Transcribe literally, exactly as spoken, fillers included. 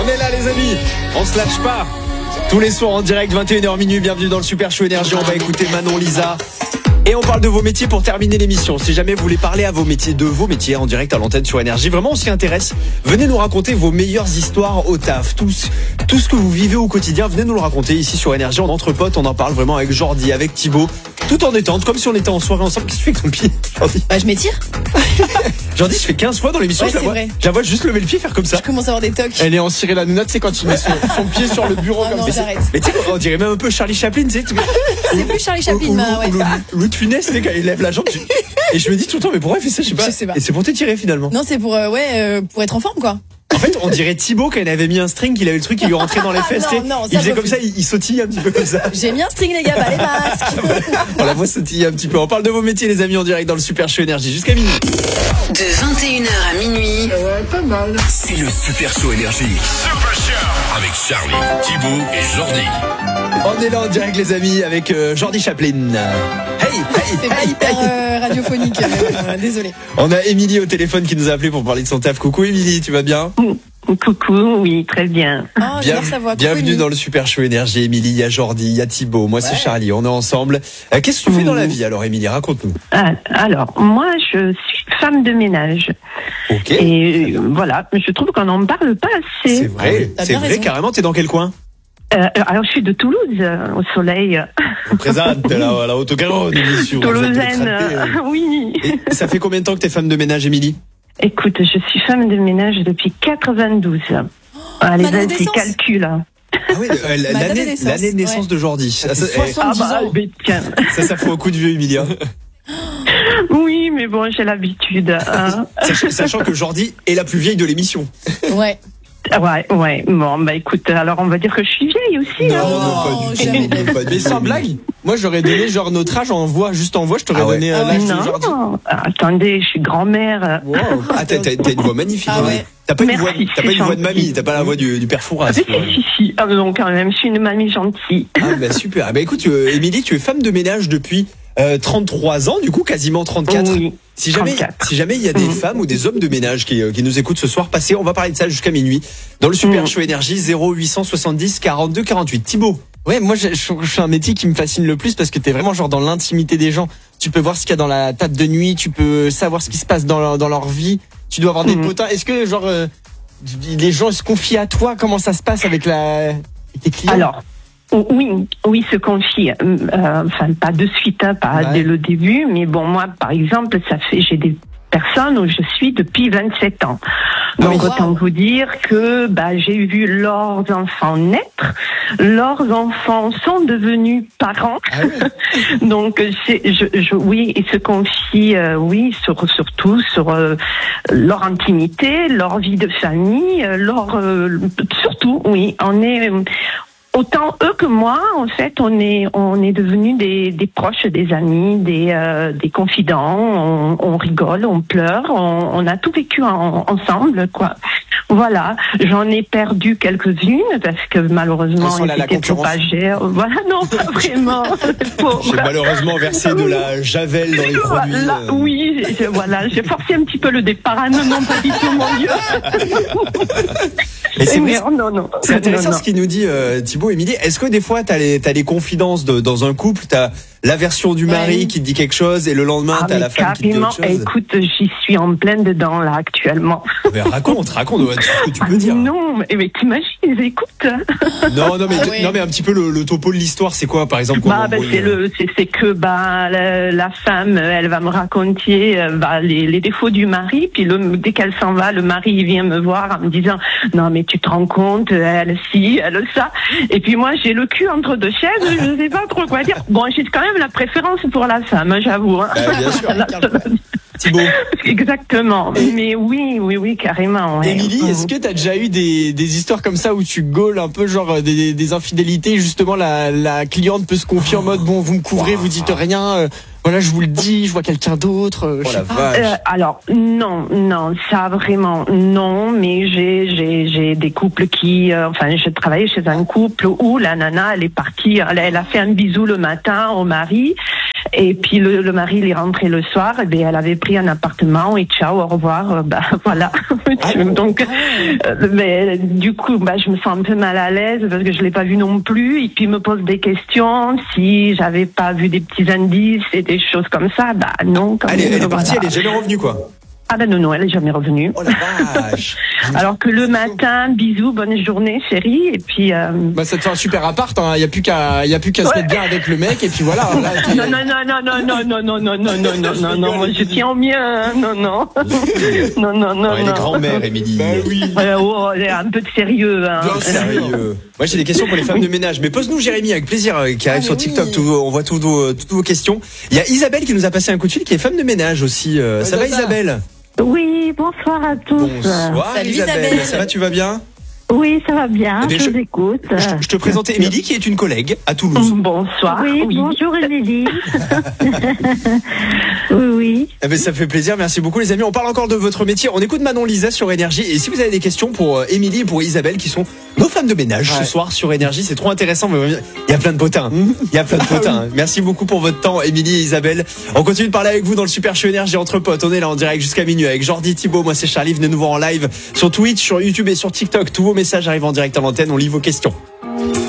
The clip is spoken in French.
On est là les amis, on se lâche pas. Tous les soirs en direct, vingt et une heures minuit, bienvenue dans le Super Show Énergie. On va écouter Manon Lisa. Et on parle de vos métiers pour terminer l'émission. Si jamais vous voulez parler à vos métiers, de vos métiers en direct à l'antenne sur Énergie, vraiment on s'y intéresse. Venez nous raconter vos meilleures histoires au taf. Tout, tout ce que vous vivez au quotidien, venez nous le raconter ici sur Énergie. En entre potes, on en parle vraiment avec Jordi, avec Thibaut. Tout en détente, comme si on était en soirée ensemble. Qu'est-ce que tu fais avec ton pied, Jordi? Bah je m'étire. Jordi se fait quinze fois dans l'émission. Ouais, je, la vois, je la vois juste lever le pied, faire comme ça. Je commence à avoir des tocs. Elle est en Cyril Hanouna, tu sais, quand il met son, son pied sur le bureau Ah comme non, ça. j'arrête. Mais tu sais, on dirait même un peu Charlie Chaplin, tu sais. C'est plus Charlie Chaplin, bah ouais. Louis de Funès, tu sais, quand il lève la jambe. Tu... Et je me dis tout le temps, mais pourquoi il fait ça? Je sais pas. Je sais pas. Et c'est pour t'étirer finalement. Non, c'est pour, euh, ouais, euh, pour être en forme, quoi. En fait, on dirait Thibaut quand il avait mis un string, qu'il avait le truc qui lui rentrait dans les fesses. Non, non, ça il faisait me comme ça, il, il sautille un petit peu comme ça. J'ai mis un string, les gars, bah les masques. On la voit sautiller un petit peu. On parle de vos métiers, les amis, en direct dans le Super Show Énergie jusqu'à minuit. De vingt et une heures à minuit. Ouais, pas mal. C'est le Super Show Énergie. Super Show avec Charlie, Thibaut et Jordi. On est là en direct, les amis, avec euh, Jordi Chaplin. Hey, hey, C'est pas hey, hyper hey. euh, radiophonique, euh, désolé. On a Émilie au téléphone qui nous a appelé pour parler de son taf. Coucou Émilie, tu vas bien? Coucou, oui, très bien. Oh, j'adore sa voix. Bienvenue Coucou, dans le Super Show Énergie. Émilie, il y a Jordi, il y a Thibaut, moi c'est Charlie, on est ensemble. Euh, qu'est-ce que tu fais dans la vie alors Émilie? Raconte-nous. Ah, alors, moi, je suis femme de ménage. Ok. Et euh, voilà, je trouve qu'on n'en parle pas assez. C'est vrai, T'as c'est bien vrai, raison. carrément, t'es dans quel coin? Euh, alors, je suis de Toulouse, euh, au soleil. On présente la, la Haute-Garonne, émission. Toulousaine, euh, oui. Et ça fait combien de temps que t'es femme de ménage, Émilie? Écoute, je suis femme de ménage depuis quatre-vingt-douze. Allez, ma date de vas-y, naissance. calcule. Ah oui, euh, Ma date de l'année, naissance, l'année de naissance ouais. de Jordi. Ça, ça, eh, Ah bah, mais tiens. ça, ça fout un coup de vieux, Émilie. Hein. Oui, mais bon, j'ai l'habitude. Hein. Sach- Sachant que Jordi est la plus vieille de l'émission. Ouais. Ouais, ouais. Bon, bah écoute, alors on va dire que je suis vieille aussi. Non, hein. non, pas du jamais tout. de la vie. Pas du Mais tout, sans Émilie. blague, moi j'aurais donné genre notre âge en voix, juste en voix, je t'aurais Ah ouais. donné Ah euh, l'âge ouais. de Jordi. Non, attendez, je suis grand-mère. Wow. Ah, t'as, t'as, t'as une voix magnifique. Ah Jordi. ouais. T'as pas une Merci, voix, t'as pas c'est une voix de gentil. mamie, t'as pas la voix du, du père Fouras. Ah, si, si, si. Ah, donc quand même, je suis une mamie gentille. Ah bah super. Ah bah écoute, euh, Émilie, tu es femme de ménage depuis euh, trente-trois ans, du coup quasiment trente-quatre. Oui. Si jamais, trente-quatre. si jamais il y a des Mhm. femmes ou des hommes de ménage qui, euh, qui nous écoutent ce soir, passez, on va parler de ça jusqu'à minuit dans le Super Mhm. Show Énergie zéro huit cent soixante-dix quarante-deux quarante-huit. Thibaut. Ouais, moi je, je, je fais un métier qui me fascine le plus parce que t'es vraiment genre dans l'intimité des gens. Tu peux voir ce qu'il y a dans la table de nuit, tu peux savoir ce qui se passe dans leur, dans leur vie. Tu dois avoir des Mhm. potins. Est-ce que genre euh, les gens se confient à toi? Comment ça se passe avec la avec tes clients? Alors, oui, oui, se confie. Euh, enfin, pas de suite, hein, pas Ouais. dès le début, mais bon, moi, par exemple, ça fait, j'ai des personnes où je suis depuis vingt-sept ans. Ah Donc, oui. autant Wow. vous dire que bah, j'ai vu leurs enfants naître, leurs enfants sont devenus parents. Ah ouais. Donc, c'est, je, je, oui, ils se confient, euh, oui, sur, surtout sur euh, leur intimité, leur vie de famille, euh, leur, euh, surtout, oui, on est euh, autant eux que moi, en fait, on est, on est devenus des, des proches, des amis, des, euh, des confidents. On, on rigole, on pleure, on, on a tout vécu en, ensemble, quoi. Voilà, j'en ai perdu quelques-unes parce que malheureusement, Elles sont là, ils la étaient concurrence. propagés. Voilà, non, pas vraiment. Pauvre. J'ai malheureusement versé de la javel dans les produits. Voilà, euh. oui, j'ai- voilà, j'ai forcé un petit peu le départ. Ah non, non, pas du tout, mon Dieu. Et c'est vrai, Mais non, non. c'est intéressant Non, non. ce qu'il nous dit euh, Thibaut. Émilie, est-ce que des fois t'as les, t'as les confidences de, dans un couple, t'as la version du mari Ouais. qui te dit quelque chose et le lendemain Ah, t'as mais la femme qui te dit carrément, autre chose? écoute, j'y suis en pleine dedans, là, actuellement. Mais raconte, raconte ouais, tout ce que tu peux Ah, dire. Non, mais, mais t'imagines, écoute. Non, non, mais, Ah ouais. non, mais un petit peu le, le topo de l'histoire, c'est quoi, par exemple? qu'on Bah, bah, embrouille, c'est euh, le, c'est, c'est que bah la, la femme, elle va me raconter euh, bah, les, les défauts du mari, puis le, dès qu'elle s'en va, le mari il vient me voir en me disant non mais tu te rends compte, elle ci, elle ça, et puis moi j'ai le cul entre deux chaises, je sais pas trop quoi dire. Bon, j'ai quand même la préférence pour la femme, j'avoue. Hein. Bah, bien sûr. La- Thibaut. Exactement. Et- Mais oui, oui, oui, carrément. Ouais. Émilie, est-ce que t'as déjà eu des, des histoires comme ça où tu gaules un peu genre des, des infidélités, justement la, la cliente peut se confier en mode bon vous me couvrez, vous dites rien, euh, voilà je vous le dis, je vois quelqu'un d'autre. euh, Oh je la sais pas. vache. Euh, alors non, non, ça vraiment non, mais j'ai j'ai j'ai des couples qui, euh, enfin, je travaillais chez un couple où la nana, elle est partie, elle, elle a fait un bisou le matin au mari, Et puis le, le mari, il est rentré le soir, et bien elle avait pris un appartement et ciao, au revoir, euh, bah voilà. Donc, euh, mais du coup, bah je me sens un peu mal à l'aise parce que je l'ai pas vu non plus. Et puis il me pose des questions, si j'avais pas vu des petits indices et des choses comme ça, bah non. Quand Elle, même, est- elle est voilà. partie, elle est jamais revenue quoi. Ah ben non, non, elle est jamais revenue. Oh la vache. Alors que le matin, bisous, bonne journée, chérie, et puis. Euh... Bah ça te fait un super appart, hein. Il y a plus qu'à, il y a plus qu'à se Ouais. mettre bien avec le mec et puis voilà. Là, t'es- Non, non, non, non, non, non, non, non, non, non, non, non, non, non, moi je tiens au mien, hein. non, non, non, non, non, Elle est non. grand-mère, Émilie. Bah oui. Euh, oh, un peu de sérieux, hein. Bien sûr. Sérieux. Moi j'ai des questions pour les femmes de ménage, mais pose-nous Jérémy avec plaisir euh, qui arrive Ah, sur mais TikTok. oui. Tout vos- on voit toutes vos, toutes vos questions. Il y a Isabelle qui nous a passé un coup de fil, qui est femme de ménage aussi. Euh, ça Ouais, va ça va. Isabelle? Oui, bonsoir à tous. Bonsoir Salut, Isabelle. Isabelle. Ça va, tu vas bien? Oui, ça va bien, Eh bien, je je- vous écoute. Je, je te présente Émilie qui est une collègue à Toulouse. Bonsoir. Oui, bonjour Émilie. oui, oui. Eh ben, ça fait plaisir, merci beaucoup les amis. On parle encore de votre métier. On écoute Manon Lisa sur Énergie. Et si vous avez des questions pour euh, Émilie et pour Isabelle qui sont nos femmes de ménage Ouais. ce soir sur Énergie, c'est trop intéressant. mais Il y a plein de potins. Il y a plein de potins. Merci beaucoup pour votre temps, Émilie et Isabelle. On continue de parler avec vous dans le Super Show Énergie entre potes. On est là en direct jusqu'à minuit avec Jordi, Thibaut. Moi c'est Charlie. Venez nous voir en live sur Twitch, sur YouTube et sur TikTok. Tous vos messages arrivent en direct à l'antenne. On lit vos questions.